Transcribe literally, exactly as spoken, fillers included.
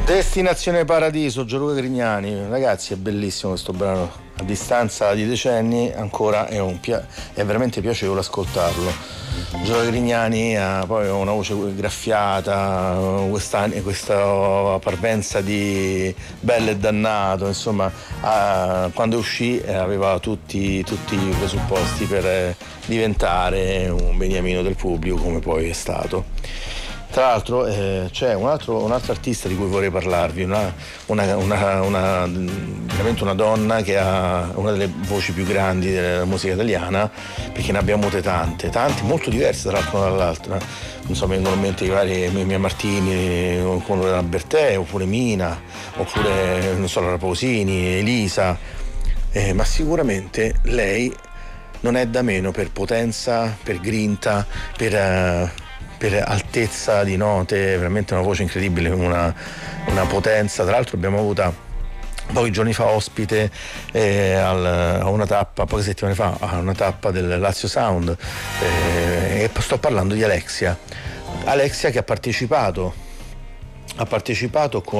Destinazione Paradiso, Gianluca Grignani. Ragazzi, è bellissimo questo brano, a distanza di decenni ancora è, un pia- è veramente piacevole ascoltarlo. Gianluca Grignani ha poi una voce graffiata, questa, questa parvenza di bello e dannato, insomma, ha, quando uscì aveva tutti, tutti i presupposti per diventare un beniamino del pubblico, come poi è stato. Tra l'altro eh, c'è un altro, un altro artista di cui vorrei parlarvi, una, una, una, una, veramente una donna che ha una delle voci più grandi della musica italiana, perché ne abbiamo avute tante, tante, molto diverse tra l'altro una dall'altra. Non so, mi vengono in mente i vari Mia Martini con la Bertè, oppure Mina, oppure non so, Laura Pausini, Elisa, eh, ma sicuramente lei non è da meno per potenza, per grinta, per... Uh, per altezza di note, veramente una voce incredibile, una, una potenza. Tra l'altro abbiamo avuta pochi giorni fa ospite eh, al, a una tappa, poche settimane fa, a una tappa del Lazio Sound, eh, e sto parlando di Alexia. Alexia che ha partecipato, ha partecipato con